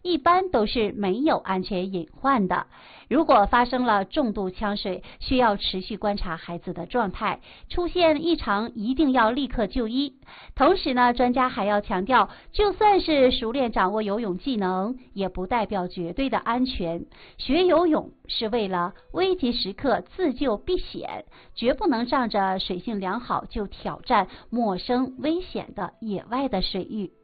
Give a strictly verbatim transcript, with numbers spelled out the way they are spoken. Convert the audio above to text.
一般都是没有安全隐患的。如果发生了重度呛水，需要持续观察孩子的状态，出现异常一定要立刻就医。同时呢，专家还要强调，就算是熟练掌握游泳技能，也不代表绝对的安全。学游泳是为了危急时刻自救避险，绝不能仗着水性良好就挑战陌生危险的野外的水域。